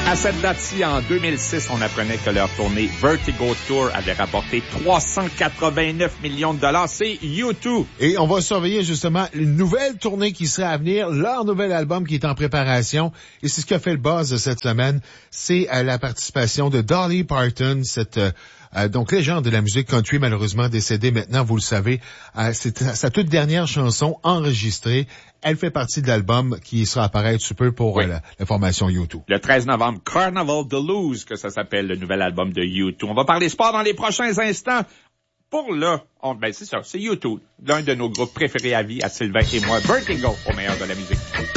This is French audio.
À cette date-ci, en 2006, on apprenait que leur tournée Vertigo Tour avait rapporté 389 millions de dollars. C'est U2. Et on va surveiller justement une nouvelle tournée qui serait à venir, leur nouvel album qui est en préparation. Et c'est ce qui a fait le buzz de cette semaine. C'est la participation de Dolly Parton, cette donc légende de la musique country, malheureusement décédée maintenant, vous le savez. C'est sa toute dernière chanson enregistrée. Elle fait partie de l'album qui sera apparaître sous peu pour la formation U2. Le 13 novembre, Carnival de Lose, que ça s'appelle le nouvel album de U2. On va parler sport dans les prochains instants. Pour là, c'est ça, c'est U2, l'un de nos groupes préférés à vie, à Sylvain et moi, Vertigo, au meilleur de la musique.